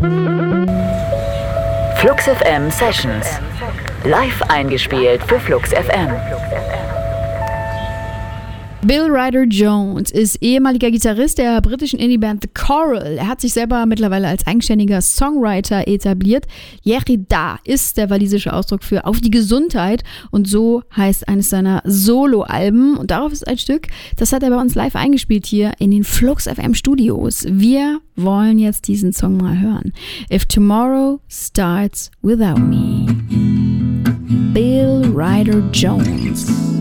Flux FM Sessions. Live eingespielt für Flux FM. Bill Ryder Jones ist ehemaliger Gitarrist der britischen Indie-Band The Coral. Er hat sich selber mittlerweile als eigenständiger Songwriter etabliert. Yerida ist der walisische Ausdruck für auf die Gesundheit und so heißt eines seiner Solo-Alben. Und darauf ist ein Stück, das hat er bei uns live eingespielt hier in den Flux FM Studios. Wir wollen jetzt diesen Song mal hören. If Tomorrow Starts Without Me. Bill Ryder Jones.